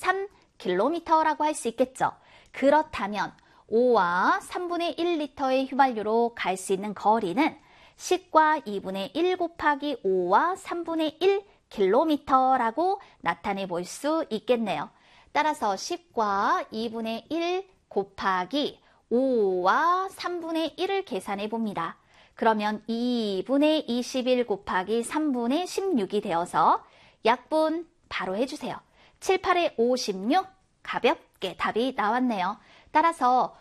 3km라고 할 수 있겠죠. 그렇다면 5와 3분의 1리터의 휘발유로 갈 수 있는 거리는 10과 2분의 1 곱하기 5와 3분의 1km라고 나타내 볼 수 있겠네요. 따라서 10과 2분의 1 곱하기 5와 3분의 1을 계산해 봅니다. 그러면 2분의 21 곱하기 3분의 16이 되어서 약분 바로 해주세요. 7, 8에 56, 가볍게 답이 나왔네요. 따라서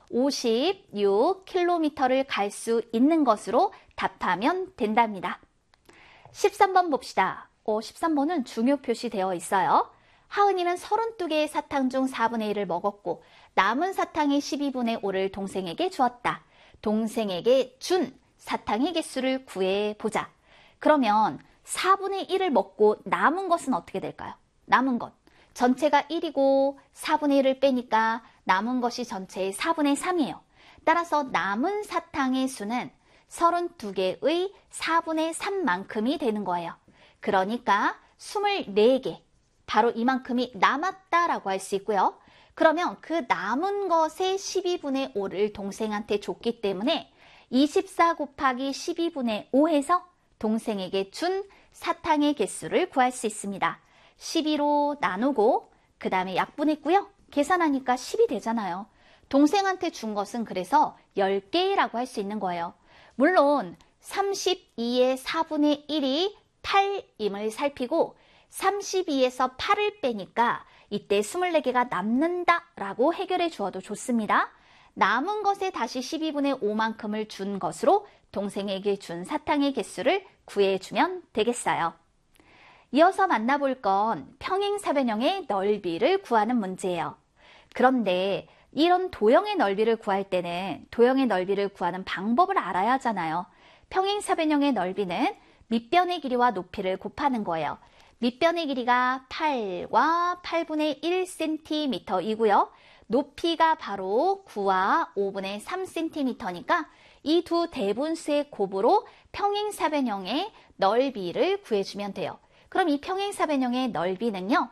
56km를 갈 수 있는 것으로 답하면 된답니다. 13번 봅시다. 13번은 중요 표시되어 있어요. 하은이는 32개의 사탕 중 4분의 1을 먹었고 남은 사탕의 12분의 5를 동생에게 주었다. 동생에게 준 사탕의 개수를 구해보자. 그러면 4분의 1을 먹고 남은 것은 어떻게 될까요? 남은 것. 전체가 1이고 4분의 1을 빼니까 남은 것이 전체의 4분의 3이에요. 따라서 남은 사탕의 수는 32개의 4분의 3만큼이 되는 거예요. 그러니까 24개, 바로 이만큼이 남았다라고 할 수 있고요. 그러면 그 남은 것의 12분의 5를 동생한테 줬기 때문에 24 곱하기 12분의 5해서 동생에게 준 사탕의 개수를 구할 수 있습니다. 12로 나누고 그 다음에 약분했고요. 계산하니까 10이 되잖아요. 동생한테 준 것은 그래서 10개라고 할 수 있는 거예요. 물론 32의 4분의 1이 8임을 살피고 32에서 8을 빼니까 이때 24개가 남는다라고 해결해 주어도 좋습니다. 남은 것에 다시 12분의 5만큼을 준 것으로 동생에게 준 사탕의 개수를 구해주면 되겠어요. 이어서 만나볼 건 평행사변형의 넓이를 구하는 문제예요. 그런데 이런 도형의 넓이를 구할 때는 도형의 넓이를 구하는 방법을 알아야 하잖아요. 평행사변형의 넓이는 밑변의 길이와 높이를 곱하는 거예요. 밑변의 길이가 8과 8분의 1cm이고요. 높이가 바로 9와 5분의 3cm니까 이 두 대분수의 곱으로 평행사변형의 넓이를 구해주면 돼요. 그럼 이 평행사변형의 넓이는요.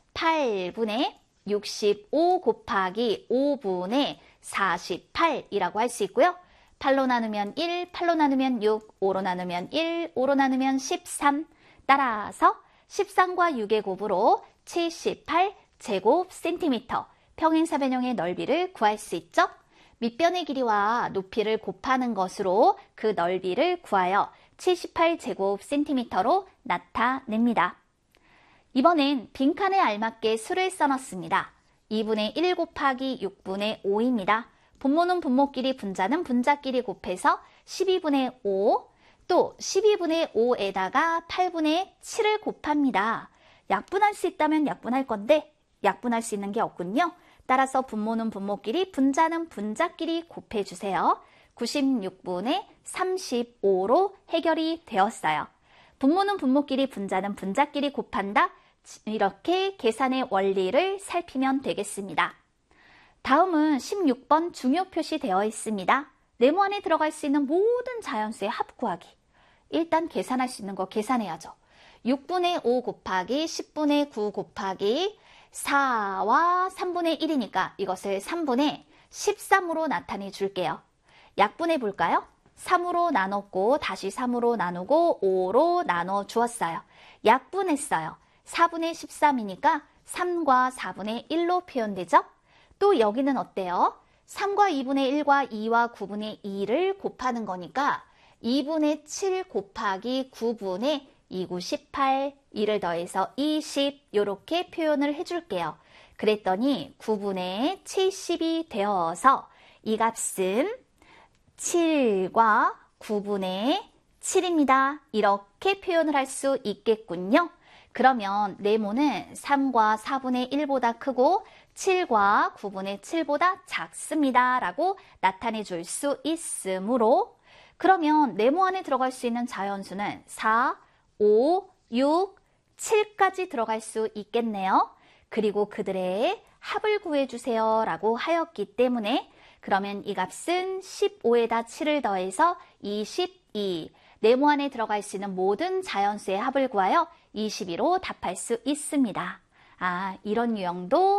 8분의 65 곱하기 5분의 48이라고 할 수 있고요. 8로 나누면 1, 8로 나누면 6, 5로 나누면 1, 5로 나누면 13. 따라서 13과 6의 곱으로 78제곱센티미터 평행사변형의 넓이를 구할 수 있죠. 밑변의 길이와 높이를 곱하는 것으로 그 넓이를 구하여 78제곱센티미터로 나타냅니다. 이번엔 빈칸에 알맞게 수를 써놨습니다. 2분의 1 곱하기 6분의 5입니다. 분모는 분모끼리 분자는 분자끼리 곱해서 12분의 5, 또 12분의 5에다가 8분의 7을 곱합니다. 약분할 수 있다면 약분할 건데 약분할 수 있는 게 없군요. 따라서 분모는 분모끼리 분자는 분자끼리 곱해주세요. 96분의 35로 해결이 되었어요. 분모는 분모끼리 분자는 분자끼리 곱한다. 이렇게 계산의 원리를 살피면 되겠습니다. 다음은 16번 중요 표시되어 있습니다. 네모 안에 들어갈 수 있는 모든 자연수의 합 구하기. 일단 계산할 수 있는 거 계산해야죠. 6분의 5 곱하기 10분의 9 곱하기 4와 3분의 1이니까 이것을 3분의 13으로 나타내 줄게요. 약분해 볼까요? 3으로 나눴고 다시 3으로 나누고 5로 나눠 주었어요. 약분했어요. 4분의 13이니까 3과 4분의 1로 표현되죠? 또 여기는 어때요? 3과 2분의 1과 2와 9분의 2를 곱하는 거니까 2분의 7 곱하기 9분의 2, 9, 18, 2를 더해서 20 이렇게 표현을 해줄게요. 그랬더니 9분의 70이 되어서 이 값은 7과 9분의 7입니다. 이렇게 표현을 할 수 있겠군요. 그러면 네모는 3과 4분의 1보다 크고 7과 9분의 7보다 작습니다. 라고 나타내 줄 수 있으므로 그러면 네모 안에 들어갈 수 있는 자연수는 4, 5, 6, 7까지 들어갈 수 있겠네요. 그리고 그들의 합을 구해주세요 라고 하였기 때문에 그러면 이 값은 15에다 7을 더해서 22. 네모 안에 들어갈 수 있는 모든 자연수의 합을 구하여 22로 답할 수 있습니다. 이런 유형도